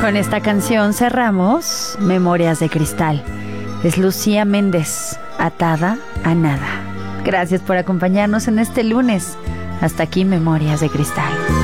Con esta canción cerramos Memorias de Cristal. Es Lucía Méndez, Atada a Nada. Gracias por acompañarnos en este lunes. Hasta aquí Memorias de Cristal.